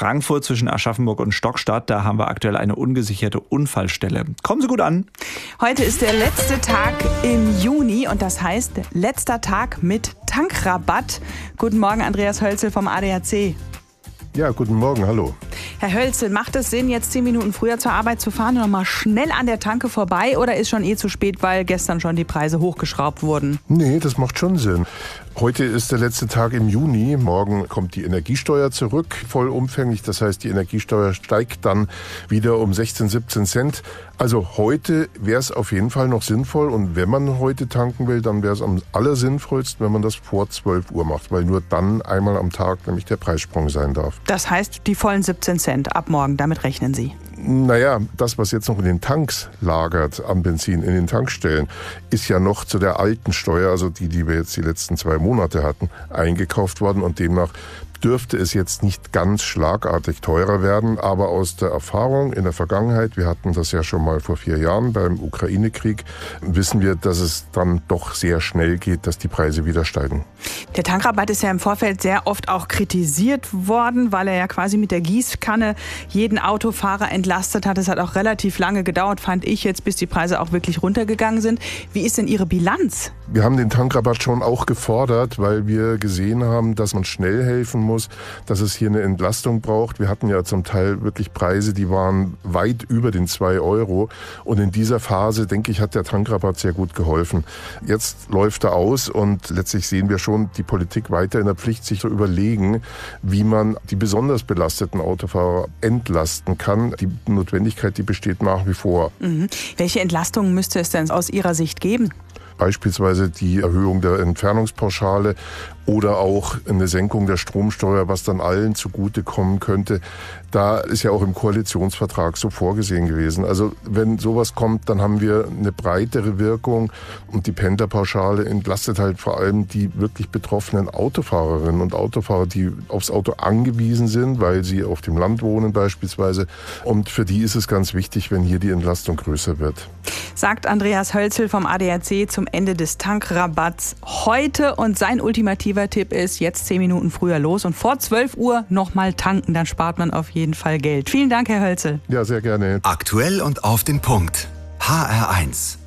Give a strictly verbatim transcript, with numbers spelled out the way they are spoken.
Frankfurt zwischen Aschaffenburg und Stockstadt. Da haben wir aktuell eine ungesicherte Unfallstelle. Kommen Sie gut an. Heute ist der letzte Tag im Juni und das heißt letzter Tag mit Tankrabatt. Guten Morgen, Andreas Hölzel vom A D A C. Ja, guten Morgen, hallo. Herr Hölzel, macht es Sinn, jetzt zehn Minuten früher zur Arbeit zu fahren und nochmal schnell an der Tanke vorbei oder ist schon eh zu spät, weil gestern schon die Preise hochgeschraubt wurden? Nee, das macht schon Sinn. Heute ist der letzte Tag im Juni. Morgen kommt die Energiesteuer zurück, vollumfänglich. Das heißt, die Energiesteuer steigt dann wieder um sechzehn, siebzehn Cent. Also heute wäre es auf jeden Fall noch sinnvoll. Und wenn man heute tanken will, dann wäre es am allersinnvollsten, wenn man das vor zwölf Uhr macht. Weil nur dann einmal am Tag nämlich der Preissprung sein darf. Das heißt, die vollen siebzehn Cent ab morgen, damit rechnen Sie? Naja, das, was jetzt noch in den Tanks lagert, am Benzin, in den Tankstellen, ist ja noch zu der alten Steuer, also die, die wir jetzt die letzten zwei Monate hatten, eingekauft worden und demnach dürfte es jetzt nicht ganz schlagartig teurer werden, aber aus der Erfahrung in der Vergangenheit, wir hatten das ja schon mal vor vier Jahren beim Ukraine-Krieg, wissen wir, dass es dann doch sehr schnell geht, dass die Preise wieder steigen. Der Tankrabatt ist ja im Vorfeld sehr oft auch kritisiert worden, weil er ja quasi mit der Gießkanne jeden Autofahrer entlastet hat. Es hat auch relativ lange gedauert, fand ich jetzt, bis die Preise auch wirklich runtergegangen sind. Wie ist denn Ihre Bilanz? Wir haben den Tankrabatt schon auch gefordert, weil wir gesehen haben, dass man schnell helfen muss, dass es hier eine Entlastung braucht. Wir hatten ja zum Teil wirklich Preise, die waren weit über den zwei Euro. Und in dieser Phase, denke ich, hat der Tankrabatt sehr gut geholfen. Jetzt läuft er aus und letztlich sehen wir schon die Politik weiter in der Pflicht, sich zu überlegen, wie man die besonders belasteten Autofahrer entlasten kann. Die Notwendigkeit, die besteht nach wie vor. Mhm. Welche Entlastungen müsste es denn aus Ihrer Sicht geben? Beispielsweise die Erhöhung der Entfernungspauschale oder auch eine Senkung der Stromsteuer, was dann allen zugutekommen könnte. Da ist ja auch im Koalitionsvertrag so vorgesehen gewesen. Also wenn sowas kommt, dann haben wir eine breitere Wirkung und die Pendlerpauschale entlastet halt vor allem die wirklich betroffenen Autofahrerinnen und Autofahrer, die aufs Auto angewiesen sind, weil sie auf dem Land wohnen beispielsweise. Und für die ist es ganz wichtig, wenn hier die Entlastung größer wird. Sagt Andreas Hölzel vom A D A C zum Ende des Tankrabatts heute. Und sein ultimativer Tipp ist, jetzt zehn Minuten früher los und vor zwölf Uhr nochmal tanken. Dann spart man auf jeden Fall Geld. Vielen Dank, Herr Hölzel. Ja, sehr gerne. Aktuell und auf den Punkt. H R eins.